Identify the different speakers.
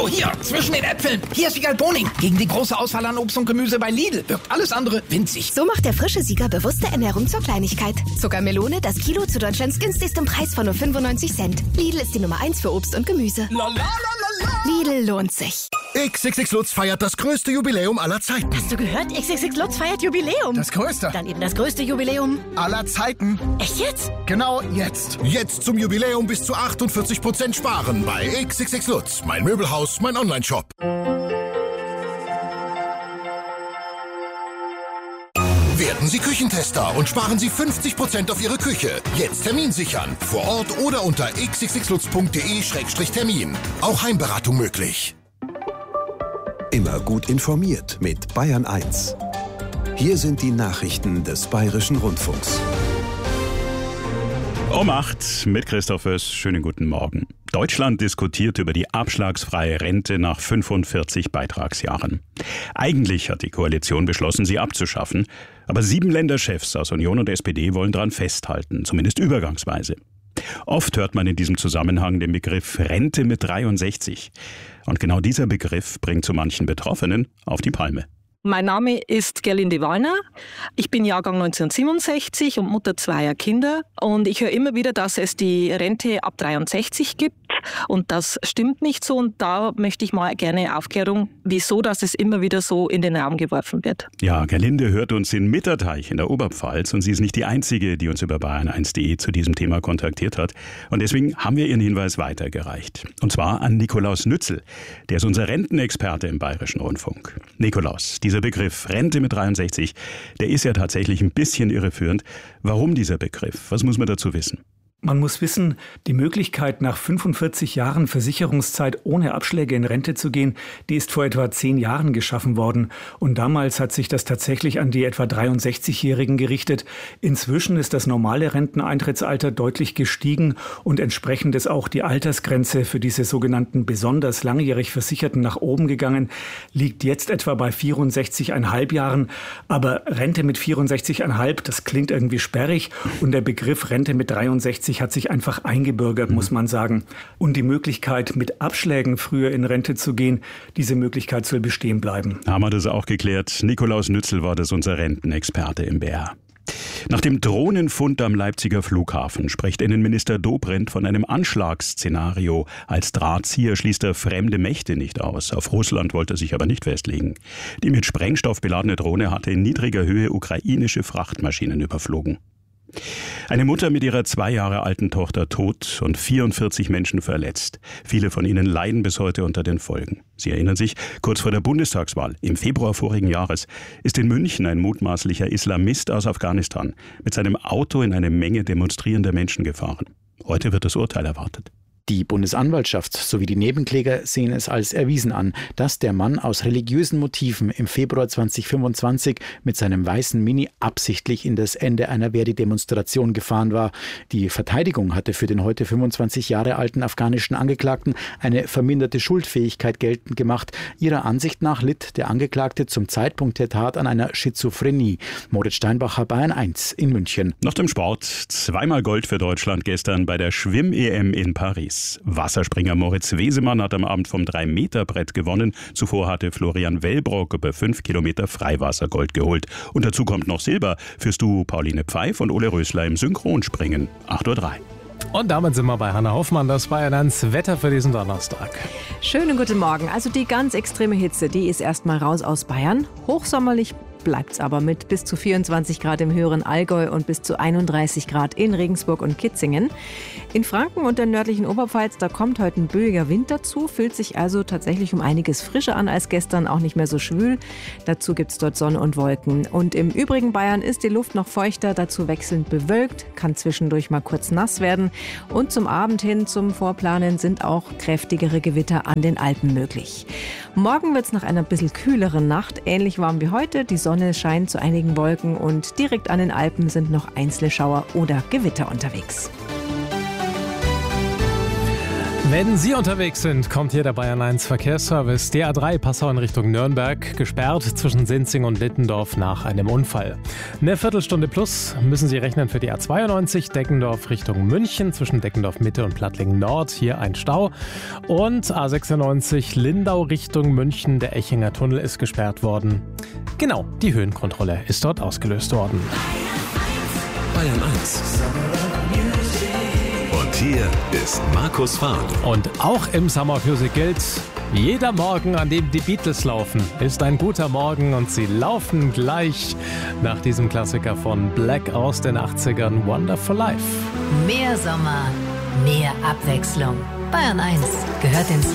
Speaker 1: Hallo, hier, zwischen den Äpfeln. Hier ist Wiegald Boning. Gegen die große Auswahl an Obst und Gemüse bei Lidl wirkt alles andere winzig.
Speaker 2: So macht der frische Sieger bewusste Ernährung zur Kleinigkeit. Zuckermelone, das Kilo zu Deutschlands günstigstem Preis von nur 95 Cent. Lidl ist die Nummer 1 für Obst und Gemüse. Lidl lohnt sich.
Speaker 3: XXX Lutz feiert das größte Jubiläum aller Zeiten.
Speaker 4: Hast du gehört? XXX Lutz feiert Jubiläum.
Speaker 3: Das größte.
Speaker 4: Dann eben das größte Jubiläum
Speaker 3: aller Zeiten.
Speaker 4: Echt jetzt?
Speaker 3: Genau jetzt. Jetzt zum Jubiläum bis zu 48% sparen bei XXX Lutz. Mein Möbelhaus, mein Onlineshop. Werden Sie Küchentester und sparen Sie 50% auf Ihre Küche. Jetzt Termin sichern. Vor Ort oder unter xxxlutz.de/termin. Auch Heimberatung möglich.
Speaker 5: Immer gut informiert mit Bayern 1. Hier sind die Nachrichten des Bayerischen Rundfunks.
Speaker 6: Um 8 mit Christoph Oess. Schönen guten Morgen. Deutschland diskutiert über die abschlagsfreie Rente nach 45 Beitragsjahren. Eigentlich hat die Koalition beschlossen, sie abzuschaffen. Aber 7 Länderchefs aus Union und SPD wollen daran festhalten, zumindest übergangsweise. Oft hört man in diesem Zusammenhang den Begriff Rente mit 63. Und genau dieser Begriff bringt so manchen Betroffenen auf die Palme.
Speaker 7: Mein Name ist Gerlinde Wallner. Ich bin Jahrgang 1967 und Mutter 2 Kinder. Und ich höre immer wieder, dass es die Rente ab 63 gibt. Und das stimmt nicht so. Und da möchte ich mal gerne Aufklärung, wieso dass es immer wieder so in den Raum geworfen wird.
Speaker 6: Ja, Gerlinde hört uns in Mitterteich in der Oberpfalz. Und sie ist nicht die Einzige, die uns über bayern1.de zu diesem Thema kontaktiert hat. Und deswegen haben wir ihren Hinweis weitergereicht. Und zwar an Nikolaus Nützel. Der ist unser Rentenexperte im Bayerischen Rundfunk. Nikolaus, dieser Begriff Rente mit 63, der ist ja tatsächlich ein bisschen irreführend. Warum dieser Begriff? Was muss man dazu wissen?
Speaker 8: Man muss wissen, die Möglichkeit, nach 45 Jahren Versicherungszeit ohne Abschläge in Rente zu gehen, die ist vor etwa 10 Jahren geschaffen worden. Und damals hat sich das tatsächlich an die etwa 63-Jährigen gerichtet. Inzwischen ist das normale Renteneintrittsalter deutlich gestiegen und entsprechend ist auch die Altersgrenze für diese sogenannten besonders langjährig Versicherten nach oben gegangen, liegt jetzt etwa bei 64,5 Jahren. Aber Rente mit 64,5, das klingt irgendwie sperrig und der Begriff Rente mit 63 hat sich einfach eingebürgert, muss man sagen. Und die Möglichkeit, mit Abschlägen früher in Rente zu gehen, diese Möglichkeit soll bestehen bleiben.
Speaker 6: Haben wir das auch geklärt. Nikolaus Nützel war das, unser Rentenexperte im BR. Nach dem Drohnenfund am Leipziger Flughafen spricht Innenminister Dobrindt von einem Anschlagsszenario. Als Drahtzieher schließt er fremde Mächte nicht aus. Auf Russland wollte er sich aber nicht festlegen. Die mit Sprengstoff beladene Drohne hatte in niedriger Höhe ukrainische Frachtmaschinen überflogen. Eine Mutter mit ihrer 2 Jahre alten Tochter tot und 44 Menschen verletzt. Viele von ihnen leiden bis heute unter den Folgen. Sie erinnern sich, kurz vor der Bundestagswahl im Februar vorigen Jahres ist in München ein mutmaßlicher Islamist aus Afghanistan mit seinem Auto in eine Menge demonstrierender Menschen gefahren. Heute wird das Urteil erwartet.
Speaker 9: Die Bundesanwaltschaft sowie die Nebenkläger sehen es als erwiesen an, dass der Mann aus religiösen Motiven im Februar 2025 mit seinem weißen Mini absichtlich in das Ende einer Verdi-Demonstration gefahren war. Die Verteidigung hatte für den heute 25 Jahre alten afghanischen Angeklagten eine verminderte Schuldfähigkeit geltend gemacht. Ihrer Ansicht nach litt der Angeklagte zum Zeitpunkt der Tat an einer Schizophrenie. Moritz Steinbacher, Bayern 1 in München.
Speaker 6: Noch dem Sport. 2-mal Gold für Deutschland gestern bei der Schwimm-EM in Paris. Wasserspringer Moritz Wesemann hat am Abend vom 3-Meter-Brett gewonnen. Zuvor hatte Florian Wellbrock über 5 Kilometer Freiwassergold geholt. Und dazu kommt noch Silber fürs Duo Pauline Pfeif und Ole Rösler im Synchronspringen. 8:03 Uhr.
Speaker 10: Und damit sind wir bei Hanna Hoffmann, das Bayern 1 Wetter für diesen Donnerstag.
Speaker 11: Schönen guten Morgen. Also die ganz extreme Hitze, die ist erstmal raus aus Bayern. Hochsommerlich bleibt es aber mit bis zu 24 Grad im höheren Allgäu und bis zu 31 Grad in Regensburg und Kitzingen. In Franken und der nördlichen Oberpfalz, da kommt heute ein böiger Wind dazu, fühlt sich also tatsächlich um einiges frischer an als gestern, auch nicht mehr so schwül. Dazu gibt es dort Sonne und Wolken. Und im übrigen Bayern ist die Luft noch feuchter, dazu wechselnd bewölkt, kann zwischendurch mal kurz nass werden. Und zum Abend hin, zum Vorplanen, sind auch kräftigere Gewitter an den Alpen möglich. Morgen wird es nach einer bisschen kühleren Nacht ähnlich warm wie heute. Die Sonne scheint zu einigen Wolken und direkt an den Alpen sind noch einzelne Schauer oder Gewitter unterwegs.
Speaker 10: Wenn Sie unterwegs sind, kommt hier der Bayern 1 Verkehrsservice. Die A3 Passau in Richtung Nürnberg, gesperrt zwischen Sinzing und Littendorf nach einem Unfall. Eine Viertelstunde plus müssen Sie rechnen für die A92 Deggendorf Richtung München, zwischen Deggendorf Mitte und Plattlingen Nord. Hier ein Stau. Und A96 Lindau Richtung München, der Echinger Tunnel ist gesperrt worden. Genau, die Höhenkontrolle ist dort ausgelöst worden.
Speaker 12: Bayern 1. Und hier ist Markus Fahren.
Speaker 10: Und auch im Summer of Music gilt, jeder Morgen, an dem die Beatles laufen, ist ein guter Morgen und sie laufen gleich nach diesem Klassiker von Black aus den 80ern, Wonderful Life.
Speaker 13: Mehr Sommer, mehr Abwechslung. Bayern 1 gehört ins